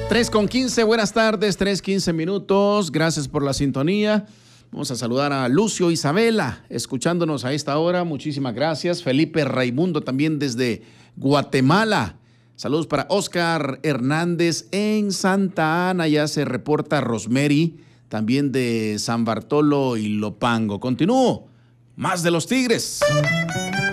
3:15, buenas tardes, 3:15 minutos. Gracias por la sintonía. Vamos a saludar a Lucio Isabela, escuchándonos a esta hora. Muchísimas gracias. Felipe Raimundo también desde Guatemala. Saludos para Oscar Hernández en Santa Ana. Ya se reporta Rosemary, también de San Bartolo y Lopango. Continúo. Más de los Tigres.